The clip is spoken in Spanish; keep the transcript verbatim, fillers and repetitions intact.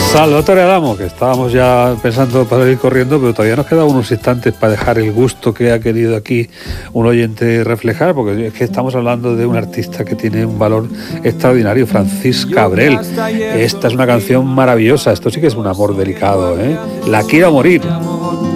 Salvatore Adamo, que estábamos ya pensando para ir corriendo, pero todavía nos quedan unos instantes para dejar el gusto que ha querido aquí un oyente reflejar, porque es que estamos hablando de un artista que tiene un valor extraordinario, Francis Cabrel. Esta es una canción maravillosa, esto sí que es un amor delicado, ¿eh? La quiero morir.